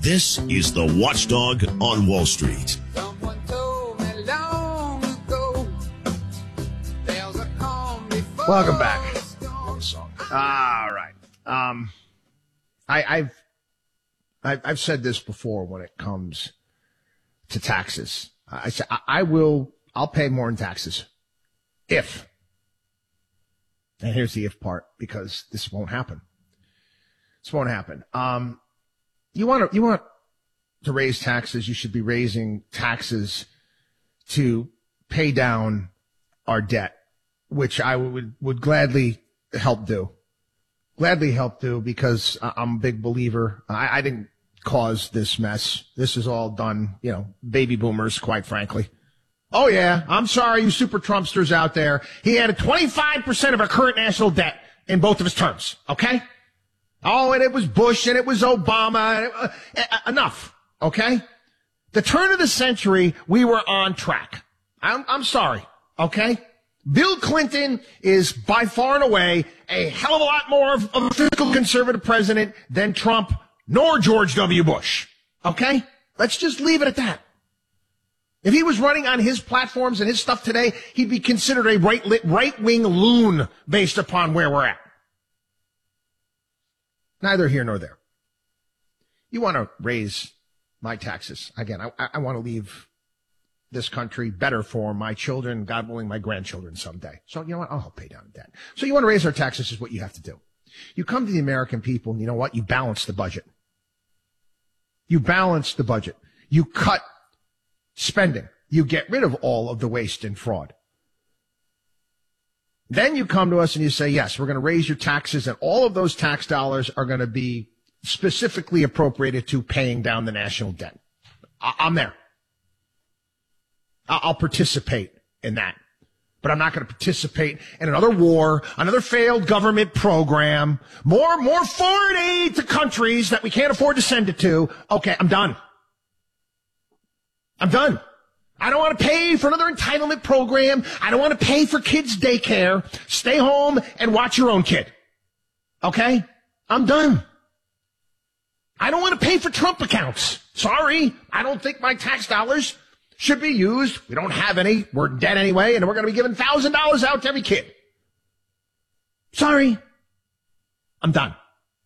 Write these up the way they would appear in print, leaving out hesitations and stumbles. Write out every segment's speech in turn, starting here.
This is the Watchdog on Wall Street. Someone told me long ago, there's a calm before Welcome back. the storm. All right. I've said this before when it comes to taxes. I said I'll pay more in taxes if. And here's the if part, because this won't happen. This won't happen. You want to raise taxes, you should be raising taxes to pay down our debt, which I would gladly help do. Because I'm a big believer. I didn't cause this mess. This is all done, baby boomers, quite frankly. Oh yeah, I'm sorry, you super Trumpsters out there. He had a 25% of our current national debt in both of his terms, okay? Oh, and it was Bush and it was Obama. Enough, okay? The turn of the century, we were on track. I'm sorry, okay? Bill Clinton is by far and away a hell of a lot more of a fiscal conservative president than Trump nor George W. Bush. Okay? Let's just leave it at that. If he was running on his platforms and his stuff today, he'd be considered a right-wing loon based upon where we're at. Neither here nor there. You want to raise my taxes. Again, I want to leave this country better for my children, God willing, my grandchildren someday. So you know what? I'll help pay down debt. So you want to raise our taxes is what you have to do. You come to the American people and you know what? You balance the budget. You balance the budget. You cut spending. You get rid of all of the waste and fraud. Then you come to us and you say, yes, we're going to raise your taxes, and all of those tax dollars are going to be specifically appropriated to paying down the national debt. I'm there. I'll participate in that. But I'm not going to participate in another war, another failed government program, more foreign aid to countries that we can't afford to send it to. Okay, I'm done. I don't want to pay for another entitlement program. I don't want to pay for kids' daycare. Stay home and watch your own kid. Okay? I'm done. I don't want to pay for Trump accounts. Sorry. I don't think my tax dollars should be used. We don't have any. We're dead anyway, and we're going to be giving $1,000 out to every kid. Sorry. I'm done.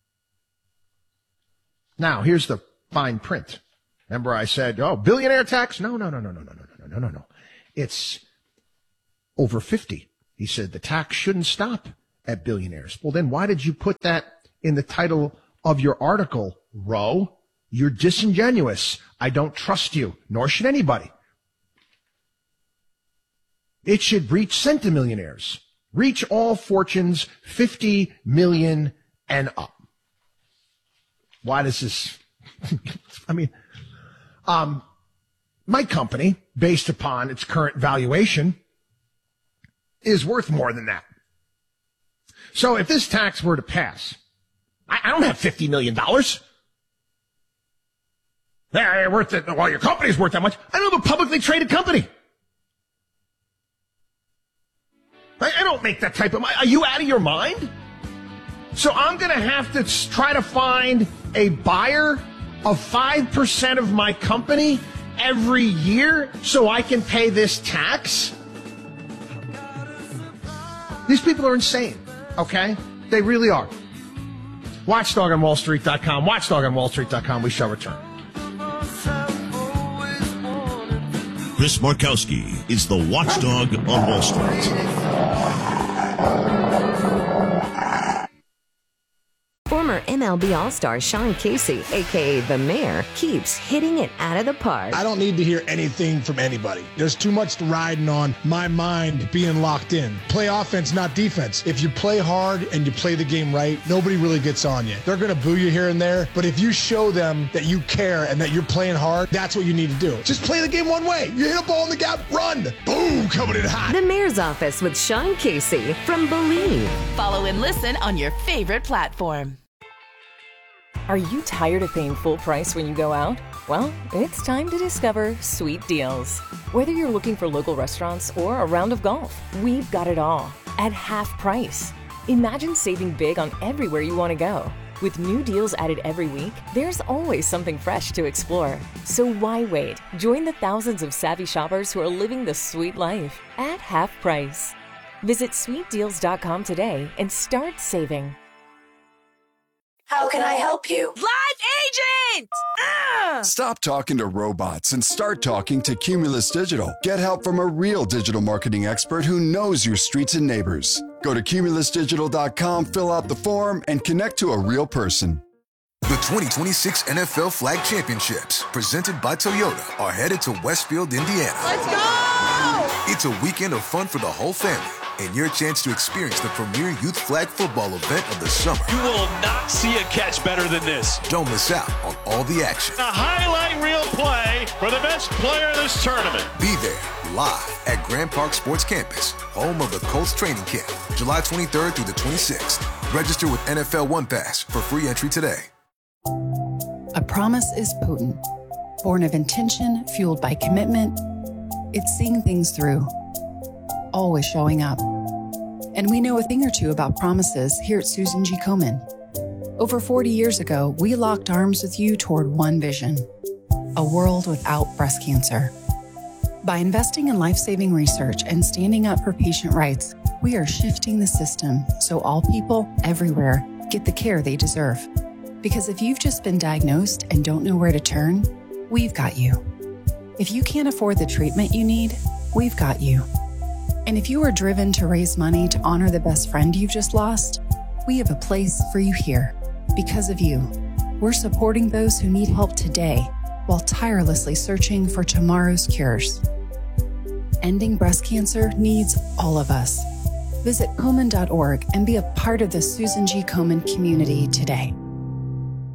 Now, here's the fine print. Remember I said, billionaire tax? No. It's over 50. He said the tax shouldn't stop at billionaires. Well, then why did you put that in the title of your article, Roe? You're disingenuous. I don't trust you, nor should anybody. It should reach centimillionaires. Reach all fortunes 50 million and up. Why does this? My company, based upon its current valuation, is worth more than that. So if this tax were to pass, I don't have $50 million. They're worth it. Well, your company's worth that much. I don't have a publicly traded company. I don't make that type of money. Are you out of your mind? So I'm going to have to try to find a buyer of 5% of my company every year so I can pay this tax? These people are insane, okay? They really are. WatchdogOnWallStreet.com. WatchdogOnWallStreet.com. We shall return. Chris Markowski is the Watchdog on Wall Street. Former MLB All-Star Sean Casey, a.k.a. The Mayor, keeps hitting it out of the park. I don't need to hear anything from anybody. There's too much riding on my mind being locked in. Play offense, not defense. If you play hard and you play the game right, nobody really gets on you. They're going to boo you here and there, but if you show them that you care and that you're playing hard, that's what you need to do. Just play the game one way. You hit a ball in the gap, run. Boom, coming in hot. The Mayor's Office with Sean Casey from Believe. Follow and listen on your favorite platform. Are you tired of paying full price when you go out? Well, it's time to discover Sweet Deals. Whether you're looking for local restaurants or a round of golf, we've got it all at half price. Imagine saving big on everywhere you want to go. With new deals added every week, there's always something fresh to explore. So why wait? Join the thousands of savvy shoppers who are living the sweet life at half price. Visit sweetdeals.com today and start saving. How can I help you? Live agent! Stop talking to robots and start talking to Cumulus Digital. Get help from a real digital marketing expert who knows your streets and neighbors. Go to cumulusdigital.com, fill out the form, and connect to a real person. The 2026 NFL Flag Championships, presented by Toyota, are headed to Westfield, Indiana. Let's go! It's a weekend of fun for the whole family and your chance to experience the premier youth flag football event of the summer. You will not see a catch better than this. Don't miss out on all the action. A highlight reel play for the best player in this tournament. Be there live at Grand Park Sports Campus, home of the Colts training camp, July 23rd through the 26th. Register with NFL One Pass for free entry today. A promise is potent, born of intention, fueled by commitment. It's seeing things through, always showing up. And we know a thing or two about promises here at Susan G. Komen. Over 40 years ago, we locked arms with you toward one vision: a world without breast cancer. By investing in life-saving research and standing up for patient rights, we are shifting the system so all people everywhere get the care they deserve. Because if you've just been diagnosed and don't know where to turn, we've got you. If you can't afford the treatment you need, we've got you. And if you are driven to raise money to honor the best friend you've just lost, we have a place for you here. Because of you, we're supporting those who need help today while tirelessly searching for tomorrow's cures. Ending breast cancer needs all of us. Visit Komen.org and be a part of the Susan G. Komen community today.